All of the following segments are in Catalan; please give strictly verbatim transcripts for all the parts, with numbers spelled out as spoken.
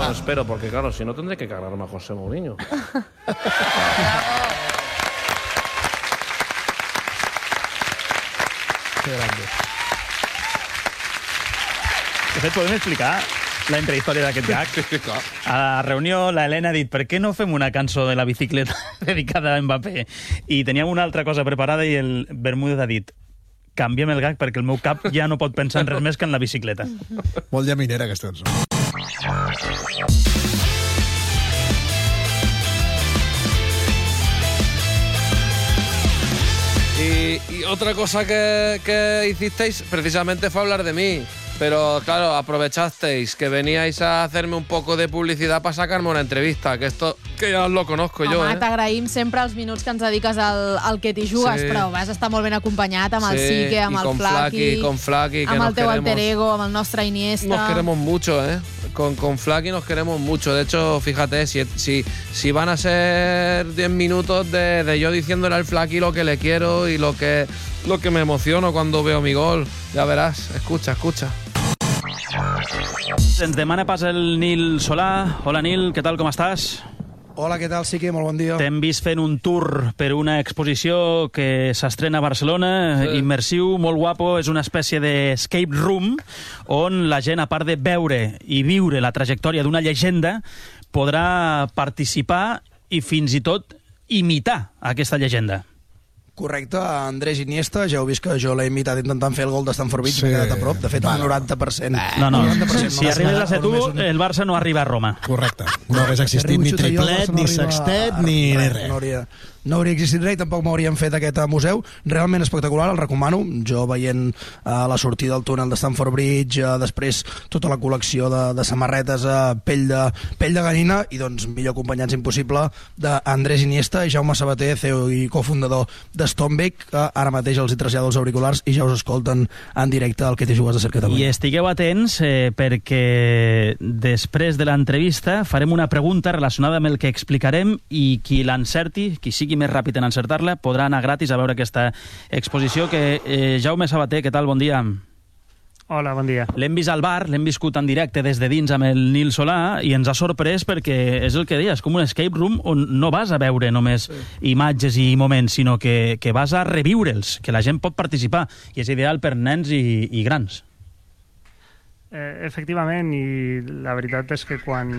Bueno, espero, porque claro, si no tendré que cargarme a José Mourinho. Que grande. De fet, podem explicar la intrahistòria d'aquest gag? A la reunió, la Helena ha dit per què no fem una cançó de la bicicleta dedicada a Mbappé? I teníem una altra cosa preparada i el Bermúdez ha dit canviem el gag perquè el meu cap ja no pot pensar en res més que en la bicicleta. Molt llaminera, aquesta cançó. Y, y otra cosa que, que hicisteis precisamente fue hablar de mí. Pero claro, aprovechasteis que veníais a hacerme un poco de publicidad para sacarme una entrevista, que esto que ja lo conozco jo, Home, eh? t'agraïm sempre els minuts que ens dediques al, al que t'hi jugues, Sí. però vas estar molt ben acompanyat amb el Sí, Sique, amb y el con Flaky, Flaky, con Flaky, que amb nos el teu queremos- alter ego, amb el nostre Iniesta. Nos queremos mucho, ¿eh? Con, con Flaky nos queremos mucho. De hecho, fíjate, si, si, si van a ser diez minutos de, de yo diciéndole al Flaky lo que le quiero y lo que, lo que me emociono cuando veo mi gol. Ya verás, escucha, escucha. Ens demana pas el Nil Solà. Hola, Nil, què tal, com estàs? Hola, què tal? Sí que molt bon dia. T'hem vist fent un tour per una exposició que s'estrena a Barcelona, Sí. immersiu, molt guapo, és una espècie d'escape room on la gent, a part de veure i viure la trajectòria d'una llegenda, podrà participar i fins i tot imitar aquesta llegenda. Correcte, Andrés Iniesta, ja heu vist que jo l'he imitat intentant fer el gol de Stamford Bridge, Sí. m'he quedat a prop, de fet, el noranta per cent. No, no, noranta per cent, si no arribes passa a ser nada, tu, només un- el Barça no arriba a Roma. Correcte. No hagués existit ni triplet, ni sextet, ni res. res. No hauria, no hauria existit res i tampoc m'haurien fet aquest eh, museu. Realment espectacular, el recomano. Jo veient eh, la sortida del túnel de Stamford Bridge, eh, després tota la col·lecció de, de samarretes a eh, pell, de, pell de gallina i doncs millor acompanyants impossible d'Andrés Iniesta i Jaume Sabater, C E O i cofundador de Stonebeck, que ara mateix els hi trasllado els auriculars i ja us escolten en directe el que t'hi jugues a Ser Catalunya. I estigueu atents eh, perquè després de l'entrevista farem una pregunta relacionada amb el que explicarem i qui l'encerti, qui sigui més ràpid en encertar-la, podrà anar gratis a veure aquesta exposició. Que, eh, Jaume Sabater, què tal? Bon dia. Hola, bon dia. L'hem vist al bar, l'hem viscut en directe des de dins amb el Nil Solà i ens ha sorprès perquè és el que deies, com un escape room on no vas a veure només sí. imatges i moments, sinó que, que vas a reviure'ls, que la gent pot participar i és ideal per nens i, i grans. Eh, efectivament, i la veritat és que quan,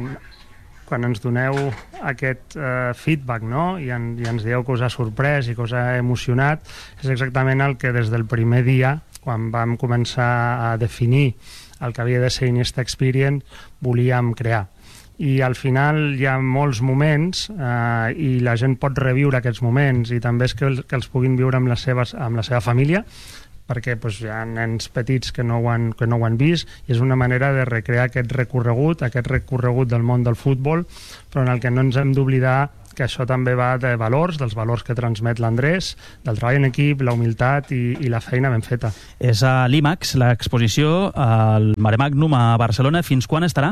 quan ens doneu aquest eh, feedback, no?, I, en, i ens dieu que us ha sorprès i que us ha emocionat, és exactament el que des del primer dia, quan vam començar a definir el que havia de ser Iniesta Experience, volíem crear. I al final hi ha molts moments eh, i la gent pot reviure aquests moments i també és que, el, que els puguin viure amb, les seves, amb la seva família, perquè doncs, hi ha nens petits que no, ho han, que no ho han vist i és una manera de recrear aquest recorregut, aquest recorregut del món del futbol, però en el que no ens hem d'oblidar que això també va de valors, dels valors que transmet l'Andrés, del treball en equip, la humilitat i, i la feina ben feta. És a l'IMAX, l'exposició al Mare Magnum a Barcelona. Fins quan estarà?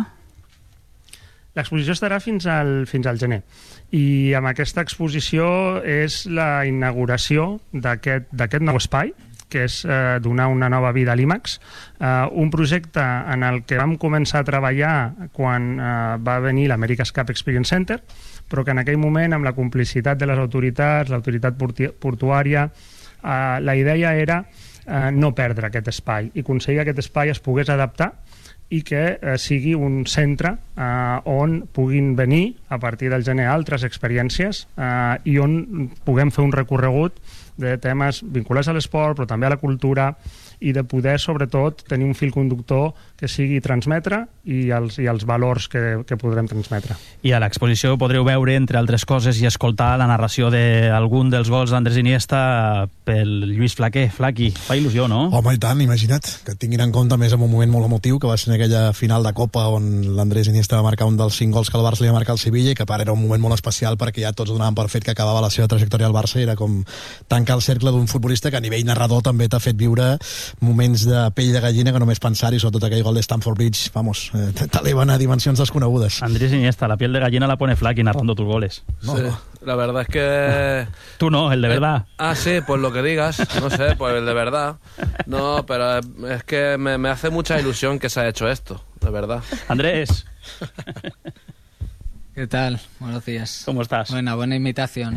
L'exposició estarà fins al, fins al gener i amb aquesta exposició és la inauguració d'aquest d'aquest nou espai, que és eh, donar una nova vida a l'IMAX, eh, un projecte en el que vam començar a treballar quan eh, va venir l'America's Cup Experience Center, però que en aquell moment, amb la complicitat de les autoritats, l'autoritat portuària, eh, la idea era eh, no perdre aquest espai i aconseguir que aquest espai es pogués adaptar i que eh, sigui un centre eh, on puguin venir a partir del gener altres experiències eh, i on puguem fer un recorregut de temes vinculats a l'esport, però també a la cultura, i de poder, sobretot, tenir un fil conductor que sigui transmetre i els, i els valors que, que podrem transmetre. I a l'exposició podreu veure, entre altres coses, i escoltar la narració d'algun dels gols d'Andrés Iniesta pel Lluís Flaquer. Flaqui, fa il·lusió, no? Home, i tant, imagina't, que tinguin en compte més en un moment molt emotiu, que va ser en aquella final de Copa on l'Andrés Iniesta va marcar un dels cinc gols que el Barça li va marcar al Sevilla i que a part era un moment molt especial perquè ja tots donaven per fet que acabava la seva trajectòria al Barça i era com tancar el cercle d'un futbolista que a nivell narrador també t'ha fet viure moments de pell de gallina que només pensar-hi, sobretot aquell gol de Stamford Bridge, vamos, eh, t'eleven a dimensions desconegudes. Andrés Iniesta, la piel de gallina la pone Flaqui narrando tus goles. No, Sí, no. la verdad es que... Tú no, el de verdad. Eh, ah, sí, pues lo que digas, no sé, pues el de verdad. No, pero es que me, me hace mucha ilusión que se ha hecho esto, de verdad. Andrés, ¿Qué tal? Buenos días. ¿Cómo estás? Buena, buena imitación.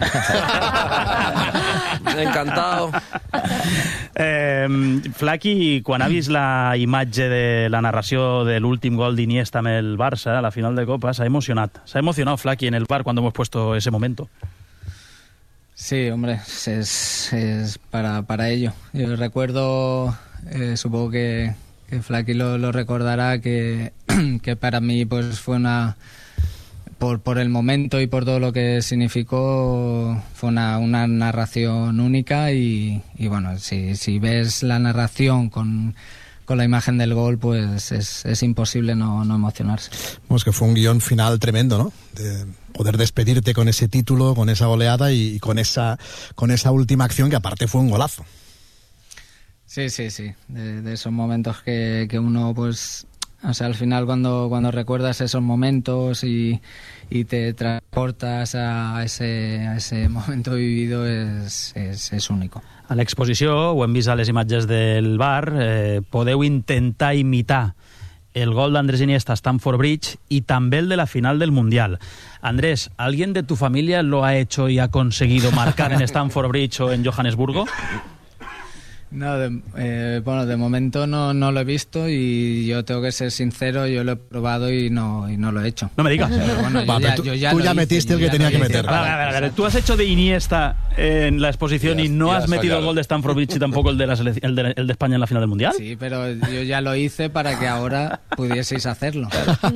Encantado. Eh, Flaqui, quan ha vist la imatge de la narració de l'últim gol d'Iniesta amb el Barça a la final de Copa, s'ha emocionat. S'ha emocionado Flaqui en el bar cuando hemos puesto ese momento. Sí, hombre, es, es para, para ello. Yo recuerdo, eh, supongo que, que Flaqui lo, lo recordará, que, que para mí pues fue una... Por, por el momento y por todo lo que significó, fue una, una narración única y, y bueno, si, si ves la narración con, con la imagen del gol, pues es, es imposible no, no emocionarse. Pues que fue un guión final tremendo, ¿no? De poder despedirte con ese título, con esa goleada y, y con esa con esa última acción que aparte fue un golazo. Sí, sí, sí, de, de esos momentos que, que uno pues... O sea, al final cuando, cuando recuerdas esos momentos y, y te transportas a ese, a ese momento vivido és, és, és único. A l'exposició, ho hem vist a les imatges del bar, eh, podeu intentar imitar el gol d'Andrés Iniesta a Stamford Bridge y també el de la final del Mundial. Andrés, ¿alguien de tu familia lo ha hecho y ha conseguido marcar en Stamford Bridge o en Johannesburgo? No, de, eh, bueno, de momento no, no lo he visto y yo tengo que ser sincero, yo lo he probado y no, y no lo he hecho. No me digas. Pero bueno, yo Va, ya, tú, yo ya tú lo ya hice, metiste el que ya tenía lo que hice. meter. A ver, a ver, a ver, tú has hecho de Iniesta en la exposición Ya, y no ya has metido sacado. el gol de Stamford Bridge y tampoco el de, la selec- el de, el de España en la final del Mundial. Sí, pero yo ya lo hice para que ahora pudieseis hacerlo.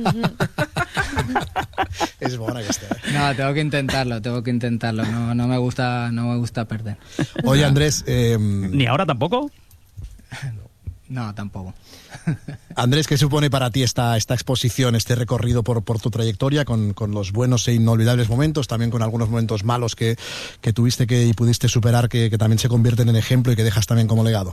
Es bona aquesta, eh? No, tengo que intentarlo, tengo que intentarlo. No, no me gusta, no me gusta perder. Oye, Andrés, eh, Ni ahora tampoco. No, tampoco. Andrés, ¿qué supone para ti esta, esta exposición, este recorrido por, por tu trayectoria, con, con los buenos e inolvidables momentos, también con algunos momentos malos que, que tuviste que, y pudiste superar, que, que también se convierten en ejemplo y que dejas también como legado?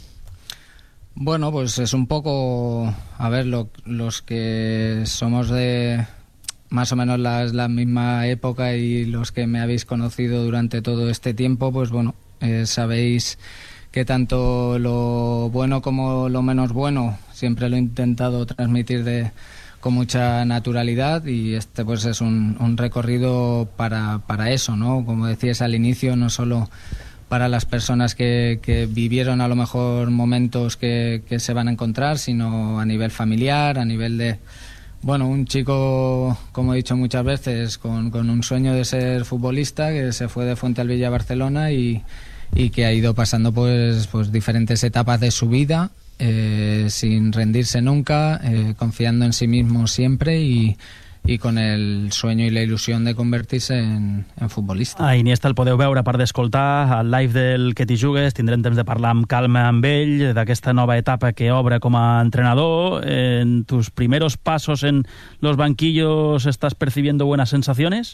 Bueno, pues es un poco, a ver, lo- los que somos de más o menos la, la misma época y los que me habéis conocido durante todo este tiempo, pues bueno, eh, sabéis que tanto lo bueno como lo menos bueno siempre lo he intentado transmitir de, con mucha naturalidad y este pues es un, un recorrido para, para eso, ¿no? Como decías al inicio, no solo para las personas que, que vivieron a lo mejor momentos que, que se van a encontrar, sino a nivel familiar, a nivel de, bueno, un chico, como he dicho muchas veces, con, con un sueño de ser futbolista, que se fue de Fuentealbilla a Barcelona y, y que ha ido pasando pues, pues diferentes etapas de su vida, eh, sin rendirse nunca, eh, confiando en sí mismo siempre y, i con el sueño i la il·lusió de convertir-se en, en futbolista. A Iniesta el podeu veure, a part d'escoltar, al live del Que t'hi jugues. Tindrem temps de parlar amb calma amb ell d'aquesta nova etapa que obre com a entrenador. En tus primeros pasos en los banquillos, ¿estás percibiendo buenas sensaciones?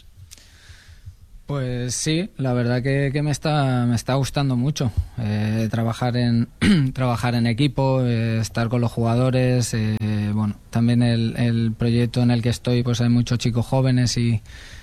Pues sí, la verdad que, que me está me está gustando mucho eh, trabajar en trabajar en equipo, eh, estar con los jugadores, eh, bueno, también el, el proyecto en el que estoy, pues hay muchos chicos jóvenes y,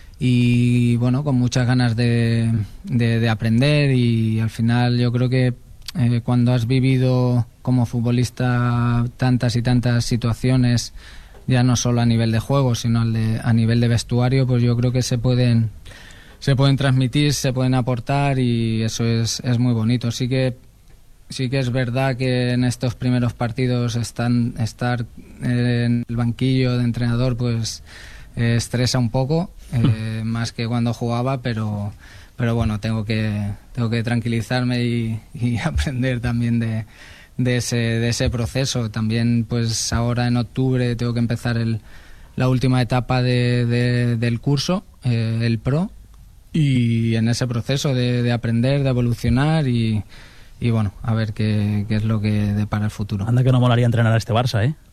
y bueno, con muchas ganas de, de, de aprender y al final yo creo que eh, cuando has vivido como futbolista tantas y tantas situaciones, ya no solo a nivel de juego, sino al de, a nivel de vestuario, pues yo creo que se pueden se pueden transmitir, se pueden aportar y eso es, es muy bonito. Sí que sí que es verdad que en estos primeros partidos están, estar en el banquillo de entrenador pues eh, estresa un poco, eh, más que cuando jugaba, pero pero bueno, tengo que tengo que tranquilizarme y, y aprender también de, de ese de ese proceso. También pues ahora en octubre tengo que empezar el, la última etapa de, de, del curso, eh, el Pro. Y en ese proceso de, de aprender, de evolucionar y, y bueno, a ver qué, qué es lo que depara el futuro. Anda que no molaría entrenar a este Barça, ¿eh?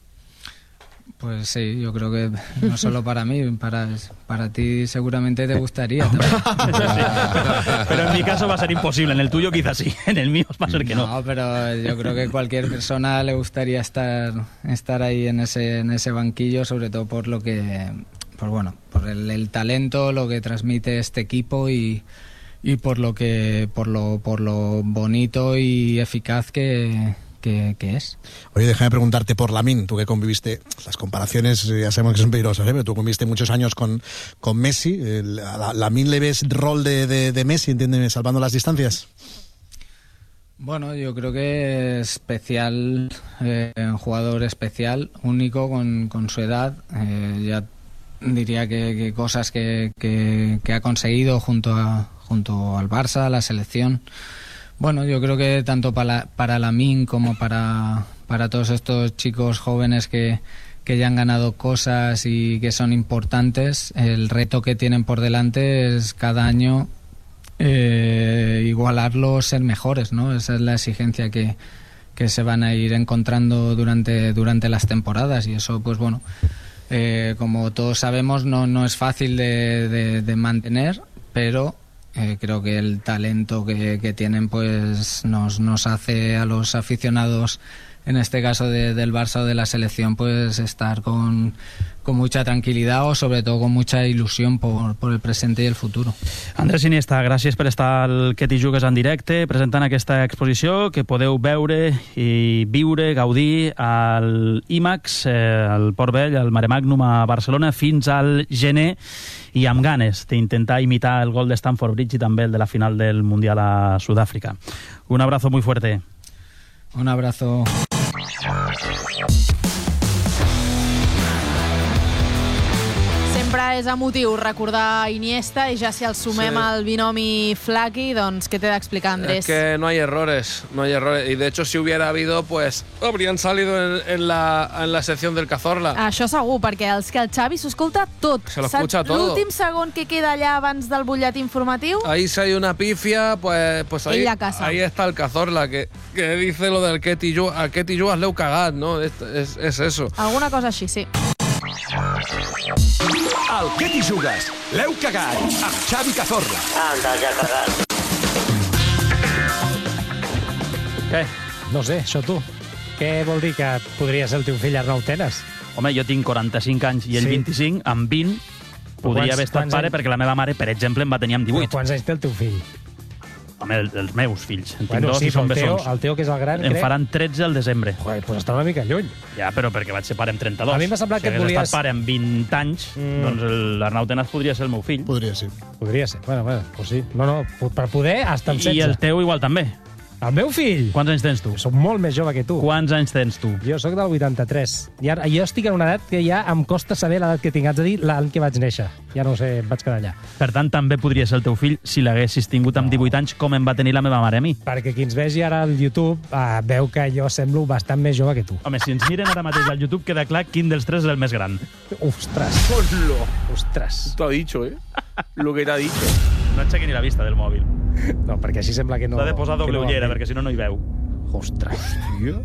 Pues sí, yo creo que no solo para mí, para, para ti seguramente te gustaría también. Pero en mi caso va a ser imposible, en el tuyo quizás sí, en el mío va a ser que no. No, pero yo creo que cualquier persona le gustaría estar, estar ahí en ese, en ese banquillo, sobre todo por lo que... Pues bueno, por el, el talento, lo que transmite este equipo y, y por lo que por lo por lo bonito y eficaz que, que, que es. Oye, déjame preguntarte por Lamine, tú que conviviste, las comparaciones ya sabemos que son peligrosas, ¿eh? Pero tú conviviste muchos años con, con Messi. ¿A Lamine le ves rol de, de, de Messi, entiéndeme, salvando las distancias? Bueno, yo creo que es especial, eh, un jugador especial, único con, con su edad. Eh, ya diría que, que cosas que, que, que ha conseguido junto, a, junto al Barça, a la selección. Bueno, yo creo que tanto para, para Lamine como para, para todos estos chicos jóvenes que, que ya han ganado cosas y que son importantes, el reto que tienen por delante es cada año eh, igualarlos, ser mejores, ¿no? Esa es la exigencia que, que se van a ir encontrando durante, durante las temporadas, y eso, pues bueno, eh, como todos sabemos, no, no es fácil de, de, de mantener, pero eh, creo que el talento que, que tienen pues nos, nos hace a los aficionados, en este caso de, del Barça o de la selección, pues estar con, con mucha tranquilidad o sobre todo con mucha ilusión por, por el presente i el futuro. Andrés Iniesta, gràcies per estar al Que t'hi jugues en directe, presentant aquesta exposició que podeu veure i viure, gaudir al IMAX, eh, al Port Vell, al Mare Magnum a Barcelona, fins al gener, i amb ganes d'intentar imitar el gol de Stamford Bridge i també el de la final del Mundial a Sudàfrica. Un abrazo muy fuerte. Un abrazo. Sempre és emotiu recordar Iniesta, i ja si el sumem Sí. al binomi Flaky, doncs què té d'explicar, Andrés? Es que no hay errores, no hay errores. Y de hecho, si hubiera habido, pues habrían salido en, en, la, en la sección del Cazorla. Això segur, perquè els que el Xavi s'ho escolta tot. Se lo escucha Saps todo. l'últim segon que queda allà abans del butlletí informatiu? Ahí si hay una pifia, pues, pues ahí, Ell a casa. ahí está el Cazorla, que, que dice lo del que t'hi jugues, a què t'hi jugues l'heu cagat, ¿no? Es, es, es eso. Alguna cosa així, sí. Al Que t'hi jugues l'heu cagat amb Xavi Cazorla. Anda, ja cagat. Què? No sé, això tu. Què vol dir que podria ser el teu fill Arnau Tenes? Home, jo tinc quaranta-cinc anys i ell Sí. vint-i-cinc, amb vint podria quants- haver estat quants pare anys- perquè la meva mare, per exemple, em va tenir amb Però divuit. quants anys té el teu fill? Home, el, els meus fills. En tinc Bueno, dos sí, i són però el Teo, bessons. el Teo, que és el gran, Em crec... faran tretze al desembre. Joder, doncs està una mica lluny. Ja, però perquè vaig ser pare amb trenta-dos. A mi m'ha semblat que si et hagués volies- estat pare amb vint anys, Mm. doncs l'Arnau Tenas podria ser el meu fill. Podria ser. Podria ser. Bueno, bueno, doncs sí. No, no, per poder, hasta amb I setze. el teu igual també. El meu fill? Quants anys tens tu? Soc molt més jove que tu. Quants anys tens tu? Jo sóc del vuitanta-tres. I ara, jo estic en una edat que ja em costa saber l'edat que tinc. Haig de dir l'any que vaig néixer. Ja no ho sé, em vaig quedar allà. Per tant, també podria ser el teu fill si l'haguessis tingut amb divuit anys, com em va tenir la meva mare a mi. Perquè qui ens vegi ara al YouTube eh, veu que jo semblo bastant més jove que tu. Home, si ens miren ara mateix al YouTube, queda clar quin dels tres és el més gran. Ostres. Ponlo. Ostres. T'ho ha dicho, ¿eh? Lo que t'ha dicho. No aixequi ni la vista del mòbil. No, perquè així sembla que no... S'ha de posar doble que no ullera, va bé. perquè si no, no hi veu. Ostres. Hòstia.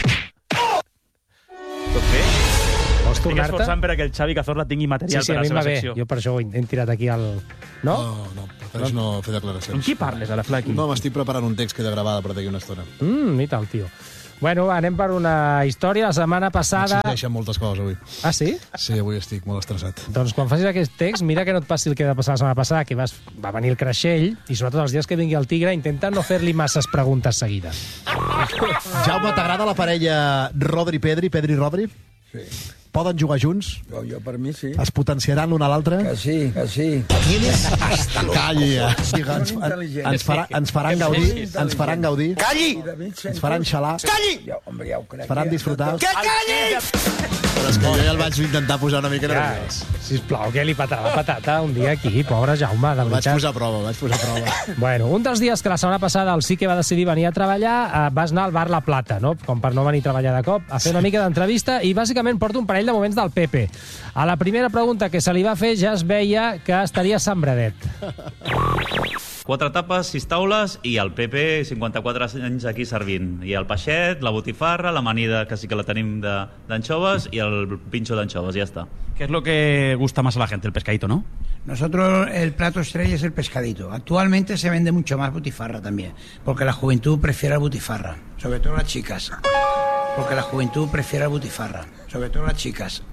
Tot bé? Vols Estic tornar-te? esforçant perquè el Xavi Cazorla tingui Sí, material sí, per a a mi la em va seva bé. secció. Jo per això ho hem tirat aquí al... No? No, no, prefereix no fer declaracions. Amb qui parles, a la Flaky? No, m'estic preparant un text que he de gravar per d'aquí una estona. Mm, ni tal, tio. Bueno, va, anem per una història. La setmana passada... M'exigeixen moltes coses avui. Ah, sí? Sí, avui estic molt estressat. Doncs quan facis aquest text, mira que no et passi el que va passar la setmana passada, que vas, va venir el creixell, i sobretot els dies que vingui el tigre, intenta no fer-li masses preguntes seguides. Jaume, t'agrada la parella Rodri-Pedri, Pedri-Rodri? Sí. Poden jugar junts? Jo, jo per mi sí. Es potenciaran l'un a l'altre? Que sí, que sí. Quin és? Calli, ja. Diga, ens, intel·ligent. ens, farà, ens faran gaudir, ens faran gaudir, Calli! ens faran xalar, Calli! Ja, home, ja ho crec. ens faran ja. disfrutar. Que calli! Però és que jo ja el vaig intentar posar una mica nerviós. Sisplau, que li patarà la patata un dia aquí, pobre Jaume, de El vaig veritat. posar a prova, vaig posar a prova. Bueno, un dels dies que la setmana passada el sí que va decidir venir a treballar, eh, vas anar al bar La Plata, no? Com per no venir a treballar de cop, a fer una mica d'entrevista, i bàsicament porta un parell de moments del Pepe. A la primera pregunta que se li va fer ja es veia que estaria sembradet. Quatre tapes, sis taules i el Pepe, cinquanta-quatre anys aquí servint. I el peixet, la botifarra, l'amanida, que sí que la tenim de- d'anxoves, i el pinxo d'anxoves, ja està. ¿Qué es lo que gusta más a la gente? El pescadito, ¿no? Nosotros el plato estrella es el pescadito. Actualmente se vende mucho más butifarra también, porque la juventud prefiere la butifarra, sobre todo las chicas. porque la juventud prefiere la butifarra, sobre todo las chicas.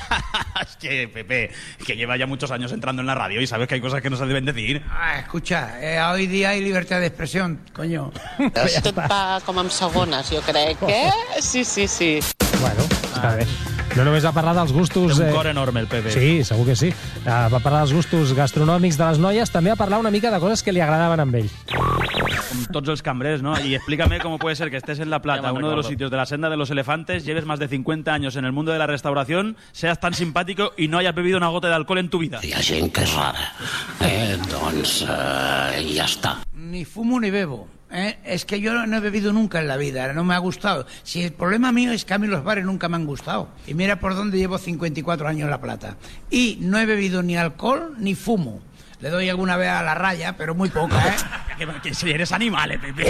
Es que, Pepe, que lleva ya muchos años entrando en la radio y sabes que hay cosas que no se deben decir. Ah, escucha, eh, hoy día hay libertad de expresión, coño. Tot va com amb segones, jo crec, eh? Sí, sí, sí. Bueno, està bé. No només va parlar dels gustos... Té un cor enorme, el Pepe. Sí, segur que sí. Uh, va parlar dels gustos gastronòmics de les noies, també va parlar una mica de coses que li agradaven a ell. Como todos los cambrers, ¿no? Y explícame cómo puede ser que estés en La Plata, uno de los sitios de la senda de los elefantes, lleves más de cincuenta años en el mundo de la restauración, seas tan simpático y no hayas bebido una gota de alcohol en tu vida. Hi ha gent que és rara. Eh, doncs eh, ja està. Ni fumo ni bebo. ¿eh? Es que yo no he bebido nunca en la vida, no me ha gustado. Si el problema mío es que a mí los bares nunca me han gustado. Y mira por dónde llevo cincuenta y cuatro años en La Plata. Y no he bebido ni alcohol ni fumo. Le doy alguna vez a la raya, pero muy poca, ¿eh? que, que si eres animal, eh, Pepe.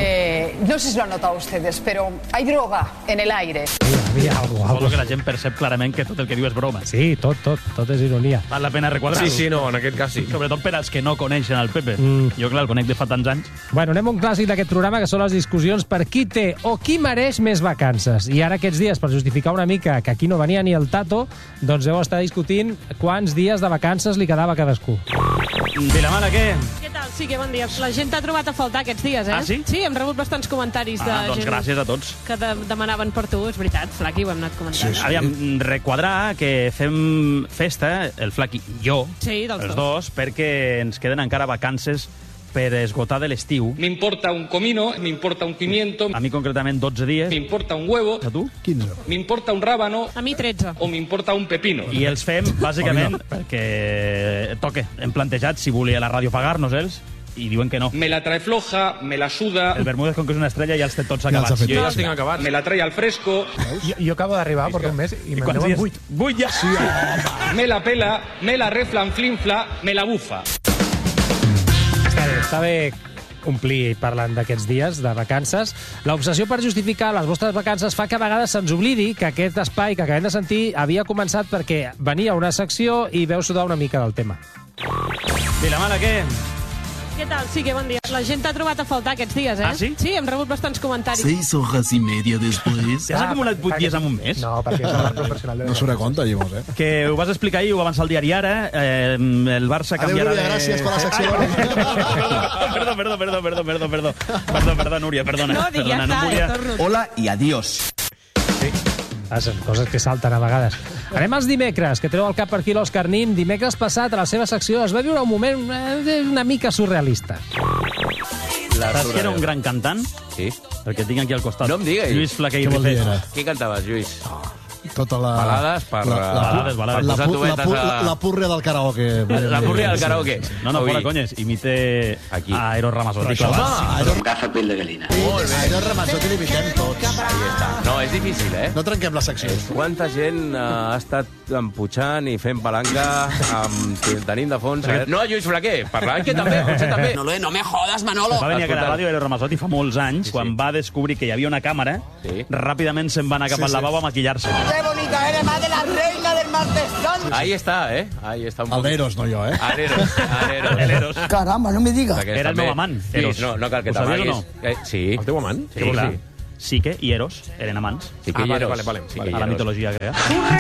Eh, no sé si lo han notado ustedes, pero hay droga en el aire. Mira, mira, algo, algo. Solo que la gent percep clarament que tot el que diu és broma. Sí, tot, tot, tot és ironia. Val la pena requadrar-ho. Sí, sí, no, en aquest cas sí. Sobretot per als que no coneixen el Pepe. Mm. Jo, clar, el conec de fa tants anys. Bueno, anem a un clàssic d'aquest programa, que són les discussions per qui té o qui mereix més vacances. I ara aquests dies, per justificar una mica que aquí no venia ni el Tato, doncs heu estar discutint quants dies de vacances li quedava a cadascú. Vilamala, què? Què tal? Sí, que bon dia. La gent t'ha trobat a faltar aquests dies, eh? Ah, sí? Sí, hem rebut bastants comentaris de Ah, doncs gent gràcies a tots. que de demanaven per tu. És veritat, Flaqui, ho hem anat comentant. Sí, sí. Aviam, requadrar que fem festa, el Flaqui i jo, Sí, dels els dos. dos, perquè ens queden encara vacances per esgotar de l'estiu. Me importa un comino, me importa un pimiento, A mi concretament dotze dies. me importa un huevo, A tu? quinze. me importa un rábano A mi tretze. o me importa un pepino. I els fem, bàsicament, perquè toque. Hem plantejat si volia la ràdio pagar-nos ells, i diuen que no. Me la trae floja, me la suda, El Bermúdez, com que és una estrella, ja els té tots Ja els ha acabats. fet. Jo ja els tinc acabats. me la trae al fresco, Jo, jo acabo d'arribar, porto un mes, i me'n Quants deuen dies? vuit. Vuit ja? Sí, me la pela, me la reflanflinfla, me la bufa. Està bé, està bé omplir parlant d'aquests dies de vacances. L'obsessió per justificar les vostres vacances fa que a vegades se'ns oblidi que aquest espai que acabem de sentir havia començat perquè venia una secció i veu sudar una mica del tema. Vilamala, què? Què tal? Sí, que bon dia. La gent t'ha trobat a faltar aquests dies, eh? Ah, sí? Sí, hem rebut bastants comentaris. Seis horas y media después. Ja s'ha acumulat vuit dies en un mes? No, perquè és el professional de... No surt a compte, llavors, eh? Que ho vas explicar ahir, ho va avançar el diari Ara, eh, el Barça canviarà Núria, de... gràcies per la secció. Perdó, perdó, perdó, perdó, perdó, perdó. Perdó, perdó, Núria, perdona. No, dic, ja perdona, està, volia... ja torno. Hola y adiós. Ah, són coses que salten a vegades. Anem als dimecres, que treu el cap per aquí l'Òscar Nin. Dimecres passat, a la seva secció, es va viure un moment eh, una mica surrealista. Saps que era un gran cantant? Sí. El que tinc aquí al costat. No em diguis. Lluís Flaquer i Què vol dir, Rifet. ara? Qui cantaves, Lluís? Tota la... Balades per... La, la, Balades, la, balades. la, posar pu- la, tubetes pu- a- la púrria del karaoke. La púrria del karaoke. No, no, Ui. fora conyes. Imite Aquí. a Eros Ramazzotti. Home, Gafa piel de gallina. Aero Ramazzotti l'imitem tots. Ahí està. No, és difícil, eh? No trenquem la secció. Quanta gent uh, ha estat emputxant i fent palanca amb, tenint de fons... Eh? No, Lluís Flaquer, parlant que també, potser també. No, no me jodas, Manolo. Va venir a la ràdio Eros Ramazzotti fa molts anys, Sí, sí. quan va descobrir que hi havia una càmera, Sí. ràpidament se'n va anar cap Sí, al sí. lavabo a maquillar-se. ¡Qué bonita eres, más de la reina del martes santo! Ahí està, eh? Ahí està un El d'Eros, no jo, eh? Areros, Areros. El Eros. Caramba, no me digas. Aquest Era el també. meu amant, Sí, Eros. no, no cal que Ho sabies t'amaguis. o no? Eh, sí. El teu amant? Sí, clar. Psique i Eros eren amants. Sí que Ah, hi vale, Eros. vale, vale. Sí que Vale. hi A la Eros. mitologia grega.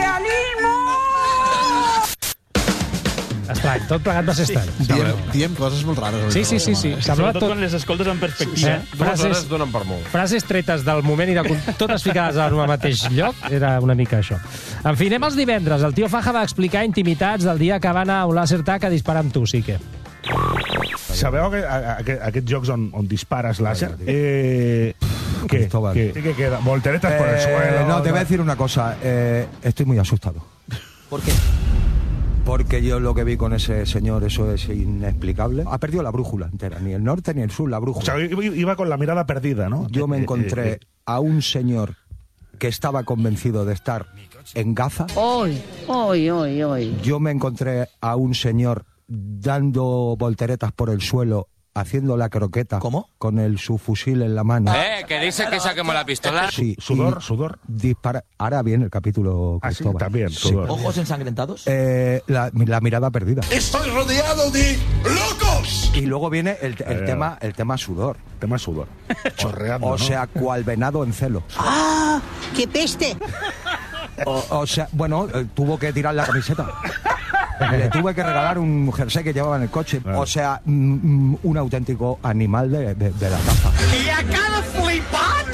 Estrany, tot plegat va ser estrany. Diem, diem coses molt rares. Sí, sí, sí, sí. Semblava Sobretot tot... quan les escoltes en perspectiva. Eh? Dues Frases, hores donen per molt. frases tretes del moment i de, totes ficades al mateix lloc, era una mica això. En fi, anem als divendres. El tio Faja va explicar intimitats del dia que va anar a un láser tag a disparar amb tu, sí que. Sabeu que, a, a, a, aquests jocs on, on dispares láser? Eh, ¿Qué? Cristóbal. ¿Qué? ¿Qué queda? Volteretas por el Eh, suelo. No, te voy a decir una cosa. Eh, estoy muy asustado. ¿Por qué? Porque yo lo que vi con ese señor, eso es inexplicable. Ha perdido la brújula entera. Ni el norte ni el sur, la O brújula. sea, iba con la mirada perdida, ¿no? Yo me Eh, eh, encontré eh, a un señor que estaba convencido de estar en Gaza. Hoy, hoy, hoy, hoy. Yo me encontré a un señor dando volteretas por el suelo, haciendo la croqueta. ¿Cómo? Con el subfusil en la mano. Eh, que dice que saquemos la pistola. Sí, Sudor, y sudor. Dispara. Ahora viene el capítulo, Ah, sí, Cristóbal. también, Sí. sudor. ¿Ojos ensangrentados? Eh, la, la mirada perdida. Estoy rodeado de locos. Y luego viene el, el Eh, tema el tema sudor. Tema sudor. Chorreando, O ¿no? sea, cual venado en celo. ¡Ah! ¡Qué peste! O, o sea, bueno, eh, tuvo que tirar la camiseta. Le tuve que regalar un jersey que llevaba en el coche. O sea, mm, un auténtico animal de, de, de la caza. I acaba flipant!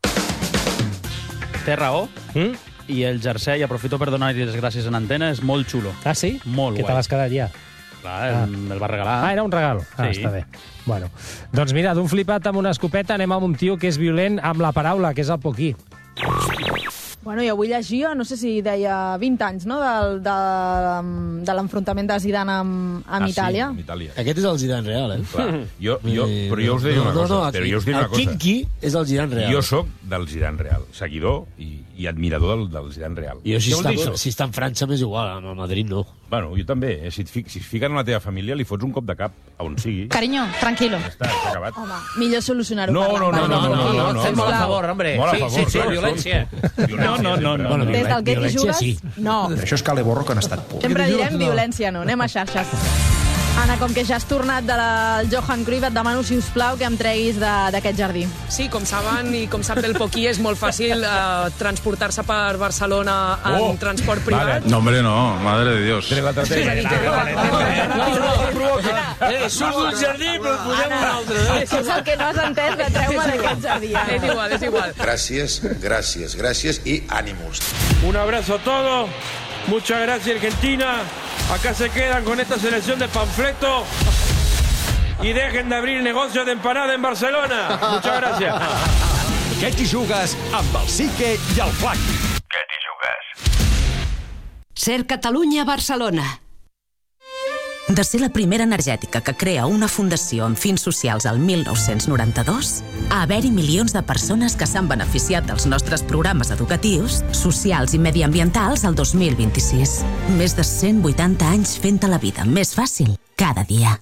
Té raó. Mm? I el jersei, aprofito per donar-li les gràcies en antena, és molt xulo. Ah, sí? Molt Que guai. te l'has quedat ja. Clar, ah. el va regalar. Ah, era un regal. Ah, Sí. està bé. Bueno, doncs mira, d'un flipat amb una escopeta anem amb un tio que és violent amb la paraula, que és el Poquí. Bueno, i avui llegia, no sé si deia vint anys, no?, del, de, de l'enfrontament de Zidane amb, amb Ah, sí, Itàlia. amb Itàlia. Aquest és el Zidane real, eh? Clar. Jo, jo, però jo us diré una no, cosa. No, no, però jo us diré una el cosa. Kinky és el Zidane real. Jo sóc del Zidane real, seguidor i, i admirador del, del Zidane real. I jo, si Què vol dir està, això? si està en França, m'és igual, amb el Madrid no. Bueno, jo també. Eh? Si, et fi, si es fiquen en la teva família, li fots un cop de cap a on sigui. Cariño, tranquilo. Ja està, s'ha acabat. Home, millor solucionar-ho. No, no, no, no, no, no, no. Fem Molt a favor, hombre. Molt a Sí, favor, sí, sí, clar, violència. No, no, no, no. Des del que t'hi jugues, sí. no. Això és Cale Borro que han estat por. Sempre direm violència, no. Anem a xarxes. Anna, com que ja has tornat de la Johan Cruyff, et demano, si us plau, que em treguis de- d'aquest jardí. Sí, com saben i com sap el Poquí, és molt fàcil eh, transportar-se per Barcelona en Oh, transport privat. vale. No, hombre, no. Madre de Dios. Eh, surt d'un jardí, però et posem un altre. Això és el que no has entès, de treu-me d'aquest jardí. Anna. És igual, és igual. Gracias, gracias, gracias y ánimos. Un abrazo a todos. Muchas gracias, Argentina. Acá se quedan con esta selección de panfletos. Y dejen de abrir negocios de empanada en Barcelona. Muchas gracias. Què t'hi jugues amb el Sique i el Flac? Què t'hi jugues? Ser Catalunya Barcelona. De ser la primera energètica que crea una fundació amb fins socials al mil nou-cents noranta-dos, a haver-hi milions de persones que s'han beneficiat dels nostres programes educatius, socials i mediambientals al dos mil vint-i-sis. Més de cent vuitanta anys fent-te la vida més fàcil cada dia.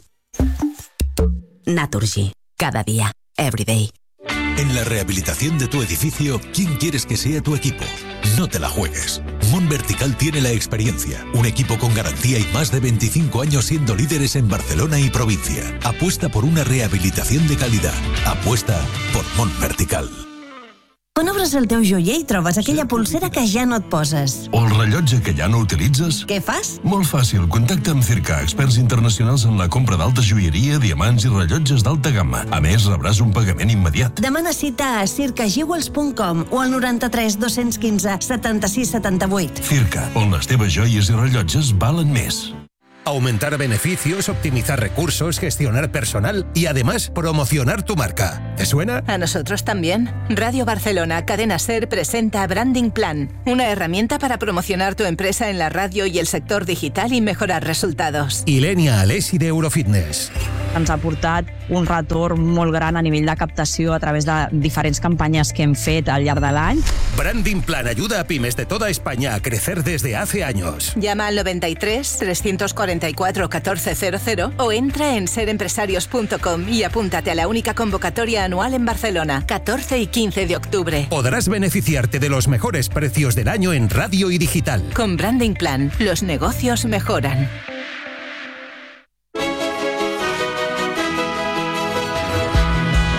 Naturgy. Cada día. Every day. En la rehabilitación de tu edificio, ¿quién quieres que sea tu equipo? No te la juegues. Mon Vertical tiene la experiencia, un equipo con garantía y más de veinticinco años siendo líderes en Barcelona y provincia. Apuesta por una rehabilitación de calidad. Apuesta por Mon Vertical. Quan obres el teu joier i trobes aquella pulsera que ja no et poses. O el rellotge que ja no utilitzes? Què fas? Molt fàcil, contacta amb Circa, experts internacionals en la compra d'alta joieria, diamants i rellotges d'alta gamma. A més, rebràs un pagament immediat. Demana cita a circa jewels punt com o al noranta-tres dos-cents quinze setanta-sis setanta-vuit. Circa, on les teves joies i rellotges valen més. Aumentar beneficios, optimizar recursos, gestionar personal y además promocionar tu marca. ¿Te suena? A nosotros también. Radio Barcelona, Cadena SER presenta Branding Plan, una herramienta para promocionar tu empresa en la radio y el sector digital y mejorar resultados. Ilenia Alessi d'Eurofitness. Ens ha portat un retorn molt gran a nivell de captació a través de diferents campanyes que hem fet al llarg de l'any. Branding Plan ayuda a pymes de toda España a crecer desde hace años. Llama al noventa y tres, trescientos cuarenta y cuatro, catorce cero cero o entra en ser empresarios punto com y apúntate a la única convocatoria anual en Barcelona, catorce y quince de octubre. Podrás beneficiarte de los mejores precios del año en radio y digital. Con Branding Plan, los negocios mejoran.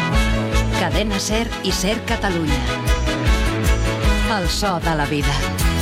Cadena SER i SER Catalunya. El so de la vida.